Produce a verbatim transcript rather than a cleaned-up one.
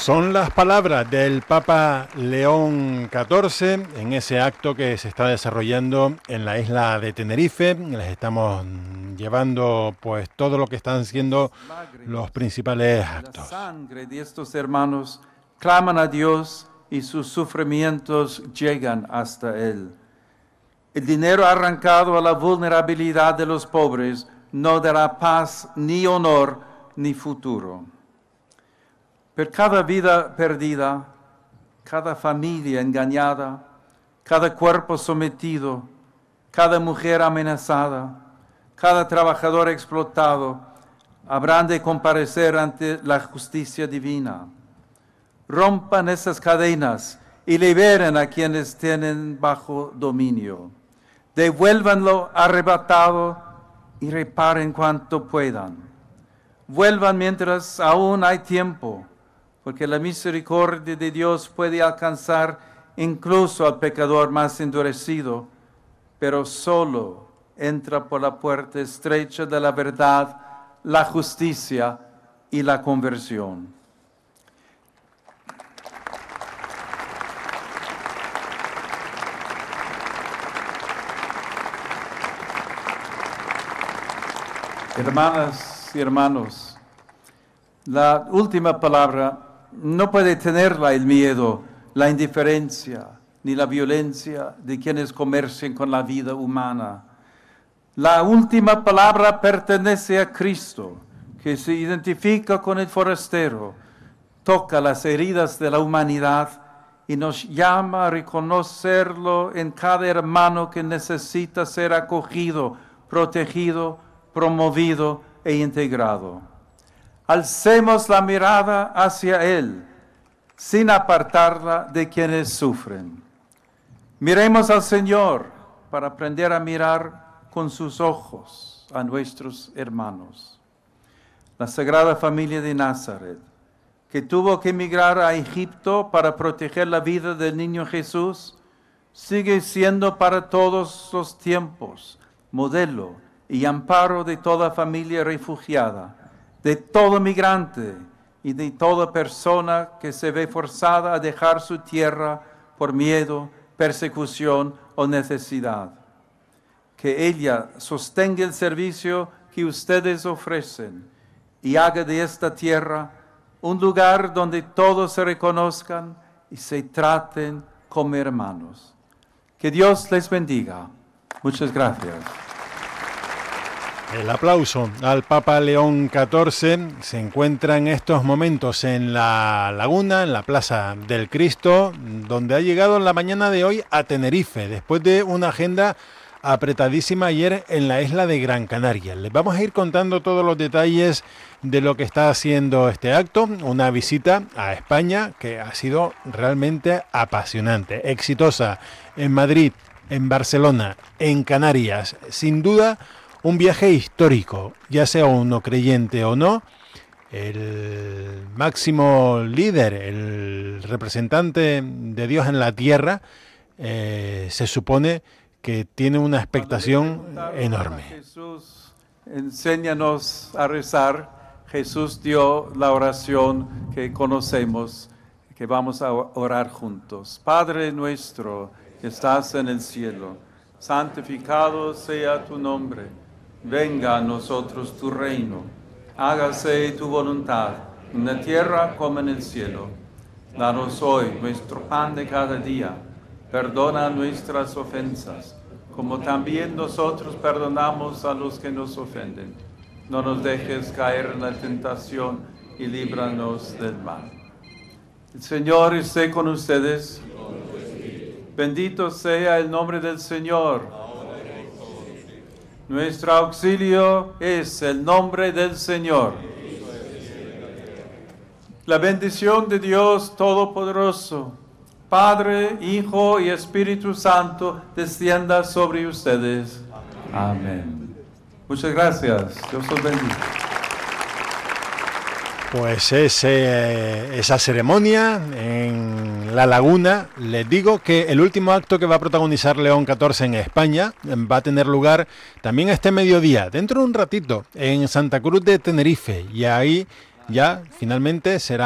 Son las palabras del Papa León catorce en ese acto que se está desarrollando en la isla de Tenerife. Les estamos llevando pues todo lo que están siendo los principales actos. La sangre de estos hermanos claman a Dios y sus sufrimientos llegan hasta Él. El dinero arrancado a la vulnerabilidad de los pobres no dará paz, ni honor, ni futuro. Por cada vida perdida, cada familia engañada, cada cuerpo sometido, cada mujer amenazada, cada trabajador explotado, habrán de comparecer ante la justicia divina. Rompan esas cadenas y liberen a quienes tienen bajo dominio. Devuélvanlo arrebatado y reparen cuanto puedan. Vuelvan mientras aún hay tiempo, porque la misericordia de Dios puede alcanzar incluso al pecador más endurecido, pero solo entra por la puerta estrecha de la verdad, la justicia y la conversión. Hermanas y hermanos, la última palabra no puede tenerla el miedo, la indiferencia, ni la violencia de quienes comercian con la vida humana. La última palabra pertenece a Cristo, que se identifica con el forastero, toca las heridas de la humanidad y nos llama a reconocerlo en cada hermano que necesita ser acogido, protegido, promovido e integrado. Alcemos la mirada hacia Él, sin apartarla de quienes sufren. Miremos al Señor para aprender a mirar con sus ojos a nuestros hermanos. La Sagrada Familia de Nazaret, que tuvo que emigrar a Egipto para proteger la vida del niño Jesús, sigue siendo para todos los tiempos modelo y amparo de toda familia refugiada, de todo migrante y de toda persona que se ve forzada a dejar su tierra por miedo, persecución o necesidad. Que ella sostenga el servicio que ustedes ofrecen y haga de esta tierra un lugar donde todos se reconozcan y se traten como hermanos. Que Dios les bendiga. Muchas gracias. El aplauso al Papa León catorce se encuentra en estos momentos en la Laguna, en la Plaza del Cristo, donde ha llegado en la mañana de hoy a Tenerife, después de una agenda apretadísima ayer en la isla de Gran Canaria. Les vamos a ir contando todos los detalles de lo que está haciendo este acto, una visita a España que ha sido realmente apasionante, exitosa en Madrid, en Barcelona, en Canarias, sin duda. Un viaje histórico, ya sea uno creyente o no. El máximo líder, el representante de Dios en la tierra, eh, se supone que tiene una expectación enorme. Jesús, enséñanos a rezar. Jesús dio la oración que conocemos, que vamos a orar juntos. Padre nuestro que estás en el cielo, santificado sea tu nombre. Venga a nosotros tu reino, hágase tu voluntad, en la tierra como en el cielo. Danos hoy nuestro pan de cada día, perdona nuestras ofensas, como también nosotros perdonamos a los que nos ofenden. No nos dejes caer en la tentación y líbranos del mal. El Señor esté con ustedes. Bendito sea el nombre del Señor. Nuestro auxilio es el nombre del Señor. La bendición de Dios Todopoderoso, Padre, Hijo y Espíritu Santo, descienda sobre ustedes. Amén. Muchas gracias. Dios los bendiga. Pues ese, esa ceremonia en La Laguna, les digo que el último acto que va a protagonizar León catorce en España va a tener lugar también este mediodía, dentro de un ratito, en Santa Cruz de Tenerife, y ahí ya finalmente será